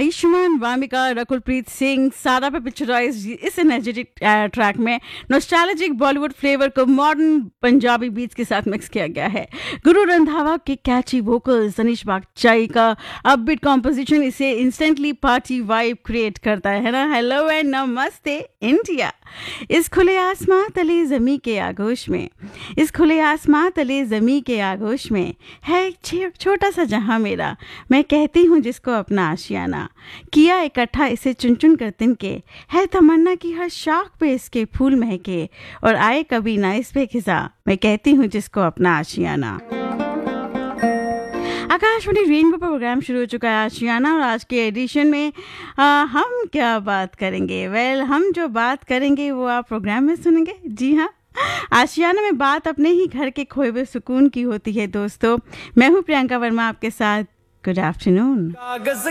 आयुष्मान, वामिका, रकुलप्रीत सिंह, सारा पे पिक्चराइज इस एनर्जेटिक ट्रैक में नॉस्टैल्जिक बॉलीवुड फ्लेवर को मॉडर्न पंजाबी बीट्स के साथ मिक्स किया गया है। गुरु रंधावा के कैची वोकल्स, अनीश बागचाई का अपबीट कॉम्पोजिशन इसे इंस्टेंटली पार्टी वाइब क्रिएट करता है ना। हेलो एंड नमस्ते इंडिया। इस खुले आसमां तले जमी के आगोश में, इस खुले आसमां तले जमी के आगोश में है एक छोटा सा जहां मेरा, मैं कहती हूँ जिसको अपना आशियाना, किया इकट्ठा इसे चुन चुन कर तिनके, है तमन्ना की हर शाख पे इसके फूल महके, और आए कभी ना इस पे खिजा, मैं कहती हूँ जिसको अपना आशियाना। आकाशवाणी रेनबो पर प्रोग्राम शुरू हो चुका है आशियाना, और आज के एडिशन में हम क्या बात करेंगे? हम जो बात करेंगे वो आप प्रोग्राम में सुनेंगे। जी हाँ, आशियाना में बात अपने ही घर के खोए हुए सुकून की होती है दोस्तों। मैं हूँ प्रियंका वर्मा आपके साथ। Good afternoon. कागज